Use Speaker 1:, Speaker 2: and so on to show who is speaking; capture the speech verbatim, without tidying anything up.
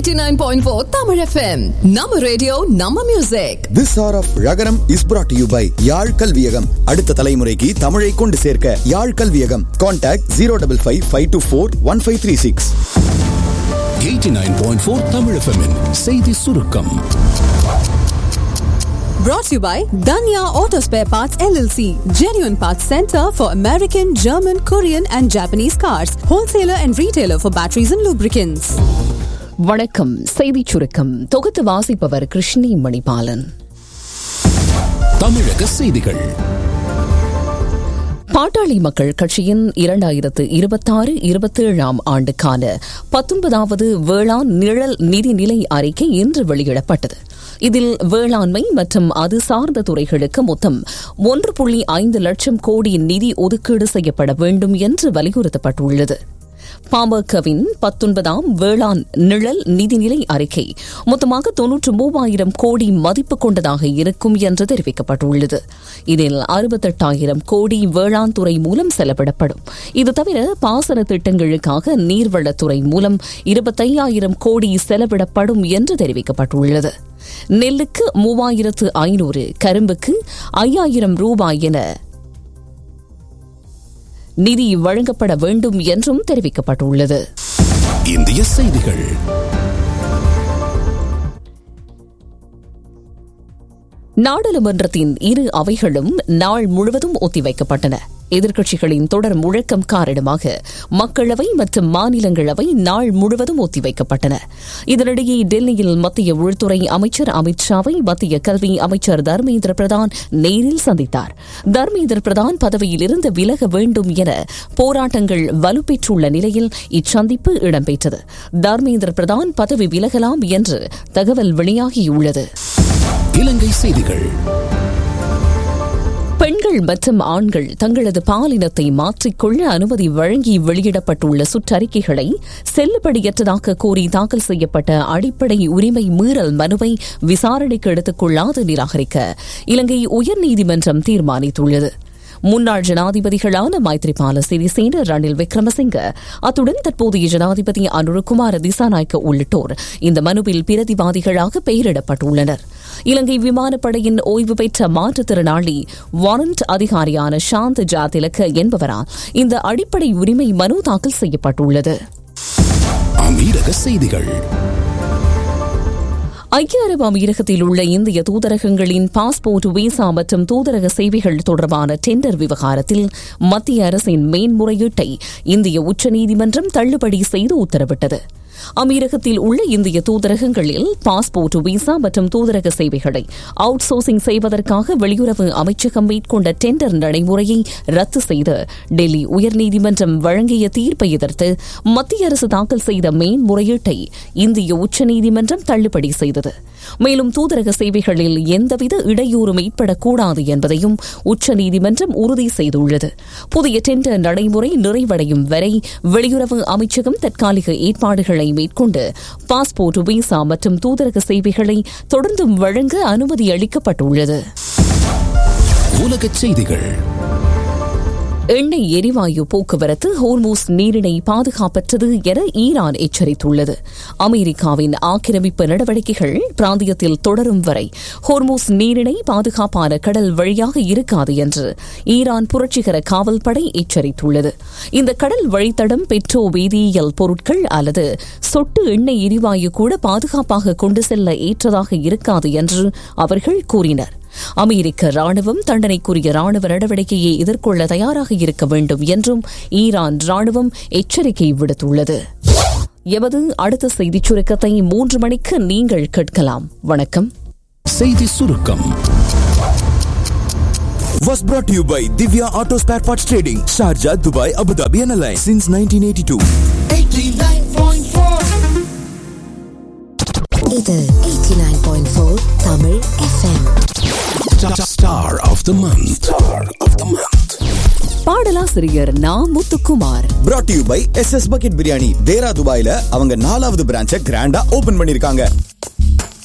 Speaker 1: eighty-nine point four Tamil F M. நம்ம radio நம்ம music.
Speaker 2: This hour of Ragaram is brought to you by யாழ் கல்வியகம். அடுத்த தலைமுறைக்கு தமிழை கொண்டு சேர்க்க யாழ் கல்வியகம். Contact zero five five five two four one five three six.
Speaker 3: eighty-nine point four Tamil F M -இன் செய்தி சுருக்கம்.
Speaker 1: Brought to you by Danya Auto Spare Parts L L C, genuine parts center for American, German, Korean and Japanese cars, wholesaler and retailer for batteries and lubricants.
Speaker 4: வணக்கம். செய்தி சுருக்கம் தொகுத்து வாசிப்பவர் கிருஷ்ணி மணிபாலன்.
Speaker 3: தமிழக செய்திகள்.
Speaker 4: பாட்டாளி மக்கள் கட்சியின் இரண்டாயிரத்து இருபத்தாறு இருபத்தேழாம் ஆண்டுக்கான பத்தொன்பதாவது வேளாண் நிழல் நிதிநிலை அறிக்கை இன்று வெளியிடப்பட்டது. இதில் வேளாண்மை மற்றும் அது சார்ந்த துறைகளுக்கு மொத்தம் ஒன்று புள்ளி ஐந்து லட்சம் கோடி நிதி ஒதுக்கீடு செய்யப்பட வேண்டும் என்று வலியுறுத்தப்பட்டுள்ளது. பாமகவின் பத்தொன்பதாம் வேளாண் நிழல் நிதிநிலை அறிக்கை மொத்தமாக தொன்னூற்று மூவாயிரம் கோடி மதிப்பு கொண்டதாக இருக்கும் என்று தெரிவிக்கப்பட்டுள்ளது. இதில் அறுபத்தெட்டாயிரம் கோடி வேளாண் துறை மூலம் செலவிடப்படும். இது தவிர பாசன திட்டங்களுக்காக நீர்வளத்துறை மூலம் இருபத்தையாயிரம் கோடி செலவிடப்படும் என்று தெரிவிக்கப்பட்டுள்ளது. நெல்லுக்கு மூவாயிரத்து ஐநூறு, கரும்புக்கு ஐயாயிரம் ரூபாய் என நிதி வழங்கப்பட வேண்டும் என்றும் தெரிவிக்கப்பட்டுள்ளது.
Speaker 3: இந்திய செய்திகள்.
Speaker 4: நாடாளுமன்றத்தின் இரு அவைகளும் நாள் முழுவதும் ஒத்திவைக்கப்பட்டன. எதிர்க்கட்சிகளின் தொடர் முழக்கம் காரணமாக மக்களவை மற்றும் மாநிலங்களவை நாள் முழுவதும் ஒத்திவைக்கப்பட்டன. இதனிடையே டெல்லியில் மத்திய உள்துறை அமைச்சர் அமித் ஷாவை மத்திய கல்வி அமைச்சர் தர்மேந்திர பிரதான் நேரில் சந்தித்தார். தர்மேந்திர பிரதான் பதவியிலிருந்து விலக வேண்டும் என போராட்டங்கள் வலுப்பெற்றுள்ள நிலையில் இச்சந்திப்பு இடம்பெற்றது. தர்மேந்திர பிரதான் பதவி விலகலாம் என்று தகவல் வெளியாகியுள்ளது.
Speaker 3: இலங்கை செய்திகள்.
Speaker 4: பெண்கள் மற்றும் ஆண்கள் தங்களது பாலினத்தை மாற்றிக்கொள்ள அனுமதி வழங்கி வெளியிடப்பட்டுள்ள சுற்றறிக்கைகளை செல்லுபடியற்றதாக கூறி தாக்கல் செய்யப்பட்ட அடிப்படை உரிமை மீறல் மனுவை விசாரணைக்கு எடுத்துக் கொள்ளாது நிராகரிக்க இலங்கை உயர்நீதிமன்றம் தீர்மானித்துள்ளது. முன்னாள் ஜனாதிபதிகளான மைத்ரிபால சிறிசேன, ரணில் விக்ரமசிங்க, அத்துடன் தற்போதைய ஜனாதிபதி அனுரகுமார திசாநாயக்க உள்ளிட்டோர் இந்த மனுவில் பிரதிவாதிகளாக பெயரிடப்பட்டுள்ளனர். இலங்கை விமானப்படையின் ஓய்வு பெற்ற மாற்றுத்திறனாளி வாரண்ட் அதிகாரியான சாந்த் ஜாதிலக்க என்பவரால் இந்த அடிப்படை உரிமை மனு தாக்கல் செய்யப்பட்டுள்ளது.
Speaker 3: அமீரக செய்திகள்.
Speaker 4: ஐக்கிய அரபு அமீரகத்தில் உள்ள இந்திய தூதரகங்களின் பாஸ்போர்ட், விசா மற்றும் தூதரக சேவைகள் தொடர்பான டெண்டர் விவகாரத்தில் மத்திய அரசின் மேன்முறையீட்டை இந்திய உச்சநீதிமன்றம் தள்ளுபடி செய்து உத்தரவிட்டது. அமீரகத்தில் உள்ள இந்திய தூதரகங்களில் பாஸ்போர்ட், விசா மற்றும் தூதரக சேவைகளை அவுட் சோர்சிங் செய்வதற்காக வெளியுறவு அமைச்சகம் மேற்கொண்ட டெண்டர் நடைமுறையை ரத்து செய்து டெல்லி உயர்நீதிமன்றம் வழங்கிய தீர்ப்பை எதிர்த்து மத்திய அரசு தாக்கல் செய்த மேன்முறையீட்டை இந்திய உச்சநீதிமன்றம் தள்ளுபடி செய்தது. மேலும் தூதரக சேவைகளில் எந்தவித இடையூறும் ஏற்படக்கூடாது என்பதையும் உச்சநீதிமன்றம் உறுதி செய்துள்ளது. புதிய டெண்டர் நடைமுறை நிறைவடையும் வரை வெளியுறவு அமைச்சகம் தற்காலிக ஏற்பாடுகளை மேற்கொண்டு பாஸ்போர்ட், விசா மற்றும் தூதரக சேவைகளை தொடர்ந்தும் வழங்க அனுமதி அளிக்கப்பட்டுள்ளது.
Speaker 3: உலகச் செய்திகள்.
Speaker 4: எண்ணெய் எரிவாயு போக்குவரத்து ஹோர்மூஸ் நீரிணை பாதுகாப்பற்றது என ஈரான் எச்சரித்துள்ளது. அமெரிக்காவின் ஆக்கிரமிப்பு நடவடிக்கைகள் பிராந்தியத்தில் தொடரும் வரை ஹோர்மூஸ் நீரிணை பாதுகாப்பான கடல் வழியாக இருக்காது என்று ஈரான் புரட்சிகர காவல்படை எச்சரித்துள்ளது. இந்த கடல் வழித்தடம் பெட்ரோ வேதியியல் பொருட்கள் அல்லது சொட்டு எண்ணெய் எரிவாயு கூட பாதுகாப்பாக கொண்டு செல்ல ஏற்றதாக இருக்காது என்று அவர்கள் கூறினர். அமெரிக்க ராணுவம் தண்டனைக்குரிய ராணுவ நடவடிக்கையை எதிர்கொள்ள தயாராக இருக்க வேண்டும் என்றும் ஈரான் ராணுவம் எச்சரிக்கை விடுத்துள்ளது. எமது அடுத்த செய்திச் சுருக்கத்தை மூன்று மணிக்கு நீங்கள் கேட்கலாம். வணக்கம்.
Speaker 3: செய்தி சுருக்கம்
Speaker 2: Was brought to you by Divya Auto Spare Parts Trading, Sharjah, Dubai, Abu Dhabi and Alliance since nineteen eighty-two.
Speaker 5: eighty-nine point four இது eighty-nine point four Tamil F M.
Speaker 3: Star of the month. Star of the month.
Speaker 4: பாடலாசிரியர் நா Muthukumar.
Speaker 2: Brought to you by S S Bucket Biryani. தேரா துபாயில அவங்க நாலாவது பிரான்ச்சை கிராண்டா open பண்ணிருக்காங்க.